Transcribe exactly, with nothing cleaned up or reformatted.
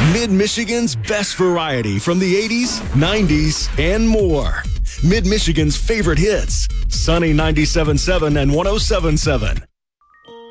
Mid-Michigan's best variety from the eighties, nineties, and more. Mid-Michigan's favorite hits, Sunny ninety-seven point seven and one oh seven point seven.